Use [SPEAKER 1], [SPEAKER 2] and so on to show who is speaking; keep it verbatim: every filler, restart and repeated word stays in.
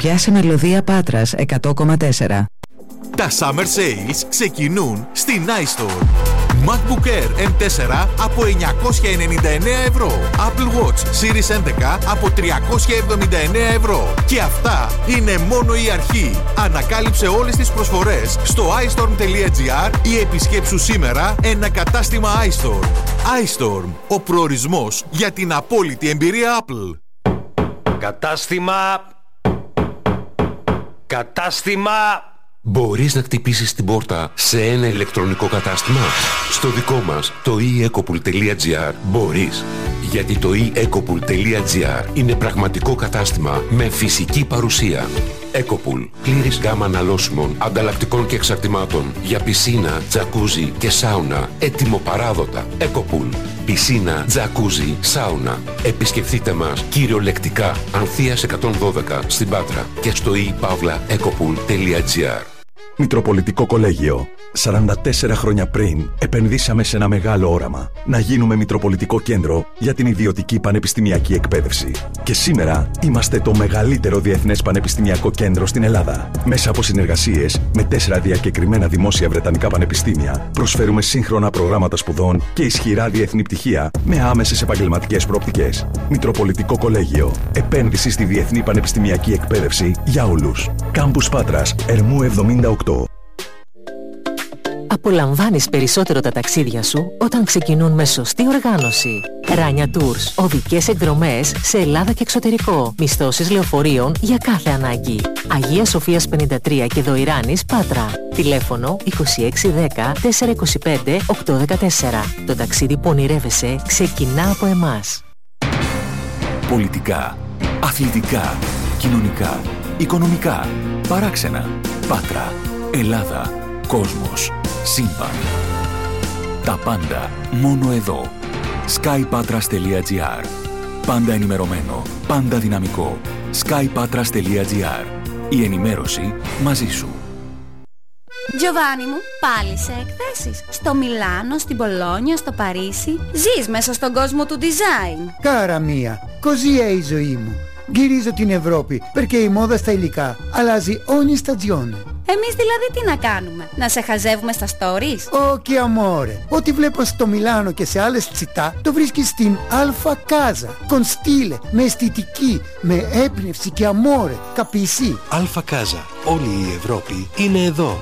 [SPEAKER 1] Συντροφιά σε Μελωδία Πάτρας εκατό κόμμα τέσσερα.
[SPEAKER 2] Τα Summer Sales ξεκινούν στην iStore. MacBook Air εμ φορ από εννιακόσια ενενήντα εννέα ευρώ. Apple Watch Series έντεκα από τριακόσια εβδομήντα εννέα ευρώ. Και αυτά είναι μόνο η αρχή. Ανακάλυψε όλες τις προσφορές στο άι στορμ τελεία τζι άρ ή επισκέψου σήμερα ένα κατάστημα iStore. iStorm, ο προορισμός για την απόλυτη εμπειρία Apple.
[SPEAKER 3] Κατάστημα... Κατάστημα...
[SPEAKER 4] Μπορείς να χτυπήσεις την πόρτα σε ένα ηλεκτρονικό κατάστημα? Στο δικό μας, το ι εκοπουλ τελεία τζι άρ, μπορείς. Γιατί το ι εκοπουλ τελεία τζι άρ είναι πραγματικό κατάστημα με φυσική παρουσία. Εκοπουλ, πλήρης γάμα αναλώσιμων, ανταλλακτικών και εξαρτημάτων για πισίνα, τζακούζι και σάουνα, έτοιμο παράδοτα. Εκοπουλ, πισίνα, τζακούζι, σάουνα. Επισκεφτείτε μας κυριολεκτικά, Ανθείας εκατόν δώδεκα στην Πάτρα και στο i παύλα εκοπουλ τελεία τζι άρ.
[SPEAKER 5] Μητροπολιτικό Κολέγιο. σαράντα τέσσερα χρόνια πριν επενδύσαμε σε ένα μεγάλο όραμα. Να γίνουμε Μητροπολιτικό Κέντρο για την ιδιωτική πανεπιστημιακή εκπαίδευση. Και σήμερα είμαστε το μεγαλύτερο διεθνές πανεπιστημιακό κέντρο στην Ελλάδα. Μέσα από συνεργασίες με τέσσερα διακεκριμένα δημόσια βρετανικά πανεπιστήμια, προσφέρουμε σύγχρονα προγράμματα σπουδών και ισχυρά διεθνή πτυχία με άμεσες επαγγελματικές προοπτικές. Μητροπολιτικό Κολέγιο. Επένδυση στη διεθνή πανεπιστημιακή εκπαίδευση για όλους. Κάμπους Πάτρας, Ερμού εβδομήντα οκτώ.
[SPEAKER 6] Απολαμβάνεις περισσότερο τα ταξίδια σου όταν ξεκινούν με σωστή οργάνωση. Ράνια Tours. Οδικές εκδρομές σε Ελλάδα και εξωτερικό. Μισθώσεις λεωφορείων για κάθε ανάγκη. Αγία Σοφίας πενήντα τρία και Δοηράνης, Πάτρα. Τηλέφωνο είκοσι έξι δέκα τετρακόσια είκοσι πέντε οκτακόσια δεκατέσσερα. Το ταξίδι που ονειρεύεσαι ξεκινά από εμάς.
[SPEAKER 7] Πολιτικά, αθλητικά, κοινωνικά, οικονομικά, παράξενα, Πάτρα, Ελλάδα, κόσμος, σύμπαν. Τα πάντα μόνο εδώ. sky patras τελεία τζι άρ. Πάντα ενημερωμένο, πάντα δυναμικό. sky patras τελεία τζι άρ. Η ενημέρωση μαζί σου.
[SPEAKER 8] Τζοβάνι μου, πάλι σε εκθέσεις. Στο Μιλάνο, στην Πολόνια, στο Παρίσι. Ζεις μέσα στον κόσμο του design.
[SPEAKER 9] Κάρα μία, così è η ζωή μου. Γυρίζω την Ευρώπη, perché η μόδα στα υλικά αλλάζει ogni stagione.
[SPEAKER 8] Εμείς δηλαδή τι να κάνουμε, να σε χαζεύουμε στα stories?
[SPEAKER 9] Ω και αμόρε, ό,τι βλέπω στο Μιλάνο και σε άλλες τσιτά το βρίσκεις στην Alfa Casa. Con stile, με αισθητική, με έμπνευση και αμόρε, capisci?
[SPEAKER 10] Alfa Casa, όλη η Ευρώπη είναι εδώ.